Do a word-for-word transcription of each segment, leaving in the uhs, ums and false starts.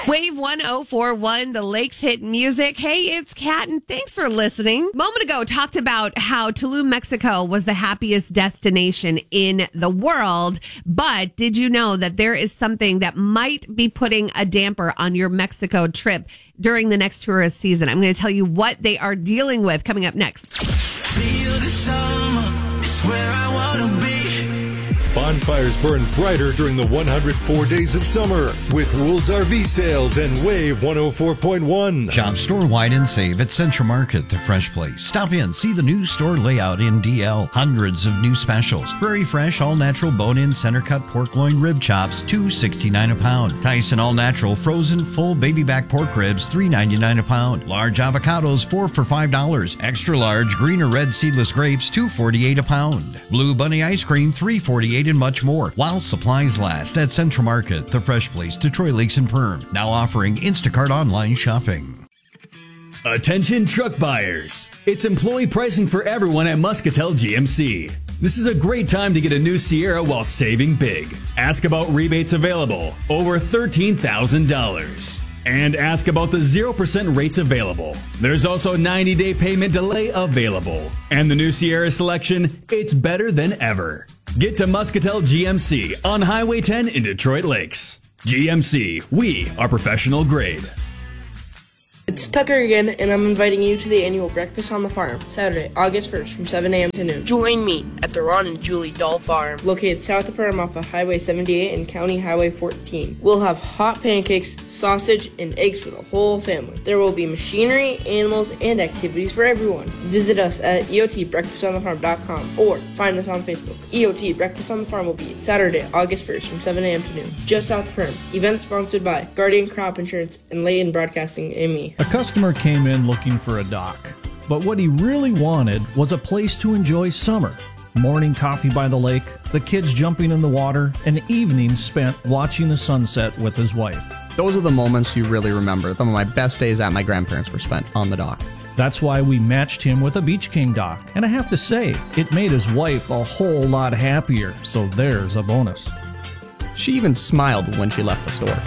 Wave one oh four point one, the Lakes Hit Music. Hey, it's Kat, and thanks for listening. A moment ago, talked about how Tulum, Mexico was the happiest destination in the world. But did you know that there is something that might be putting a damper on your Mexico trip during the next tourist season? I'm going to tell you what they are dealing with coming up next. Feel the summer is where I want to be. Bonfires burn brighter during the one hundred four days of summer with World's R V sales and Wave one oh four point one. Shop store-wide and save at Central Market, the fresh place. Stop in, see the new store layout in D L. Hundreds of new specials. Very fresh, all-natural bone-in center-cut pork loin rib chops, two dollars and sixty-nine cents a pound. Tyson all-natural frozen full baby back pork ribs, three dollars and ninety-nine cents a pound. Large avocados, four for five dollars. Extra large green or red seedless grapes, two dollars and forty-eight cents a pound. Blue Bunny ice cream, three dollars and forty-eight cents, and much more. While supplies last at Central Market, the fresh place, Detroit Lakes and Perm. Now offering Instacart online shopping. Attention truck buyers. It's employee pricing for everyone at Muscatel G M C. This is a great time to get a new Sierra while saving big. Ask about rebates available, over thirteen thousand dollars. And ask about the zero percent rates available. There's also ninety-day payment delay available. And the new Sierra selection, it's better than ever. Get to Muscatel G M C on Highway ten in Detroit Lakes. G M C, we are professional grade. It's Tucker again, and I'm inviting you to the annual Breakfast on the Farm, Saturday, August first, from seven a.m. to noon. Join me at the Ron and Julie Doll Farm, located south of Perham off of Highway seventy-eight and County Highway fourteen. We'll have hot pancakes, sausage, and eggs for the whole family. There will be machinery, animals, and activities for everyone. Visit us at E O T breakfast on the farm dot com or find us on Facebook. E O T Breakfast on the Farm will be Saturday, August first, from seven a.m. to noon, just south of Perham. Event sponsored by Guardian Crop Insurance and Layton Broadcasting and me. A customer came in looking for a dock, but what he really wanted was a place to enjoy summer. Morning coffee by the lake, the kids jumping in the water, and evenings spent watching the sunset with his wife. Those are the moments you really remember. Some of my best days at my grandparents were spent on the dock. That's why we matched him with a Beach King dock. And I have to say, it made his wife a whole lot happier, so there's a bonus. She even smiled when she left the store.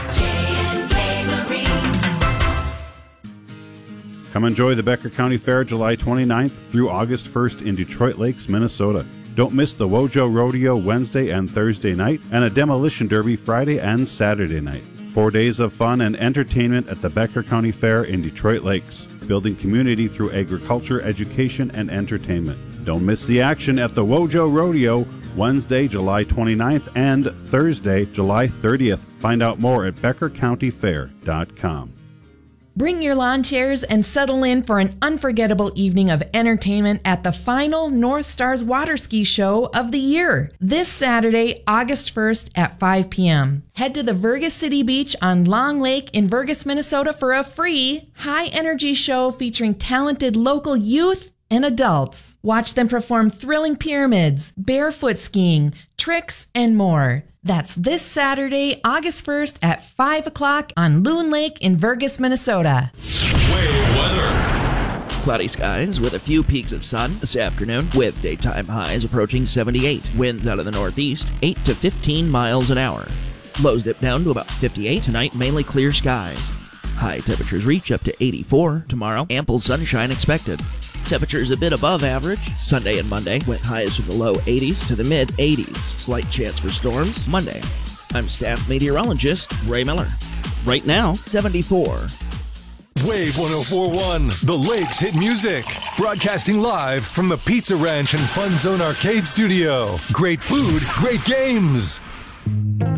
Come enjoy the Becker County Fair July twenty-ninth through August first in Detroit Lakes, Minnesota. Don't miss the Wojo Rodeo Wednesday and Thursday night and a Demolition Derby Friday and Saturday night. Four days of fun and entertainment at the Becker County Fair in Detroit Lakes, building community through agriculture, education, and entertainment. Don't miss the action at the Wojo Rodeo Wednesday, July twenty-ninth and Thursday, July thirtieth. Find out more at becker county fair dot com. Bring your lawn chairs and settle in for an unforgettable evening of entertainment at the final North Stars Water Ski Show of the year, this Saturday, August first at five p.m. Head to the Vergas City Beach on Long Lake in Vergas, Minnesota for a free, high-energy show featuring talented local youth and adults. Watch them perform thrilling pyramids, barefoot skiing, tricks, and more. That's this Saturday, August first at five o'clock on Loon Lake in Vergas, Minnesota. Wave weather. Cloudy skies with a few peaks of sun this afternoon with daytime highs approaching seventy-eight. Winds out of the northeast, eight to fifteen miles an hour. Lows dip down to about fifty-eight. Tonight, mainly clear skies. High temperatures reach up to eighty-four. Tomorrow, ample sunshine expected. Temperatures a bit above average. Sunday and Monday went highs from the low eighties to the mid eighties. Slight chance for storms Monday. I'm staff meteorologist Ray Miller. Right now, seventy-four. Wave one oh four point one, the Lakes Hit Music. Broadcasting live from the Pizza Ranch and Fun Zone Arcade Studio. Great food, great games.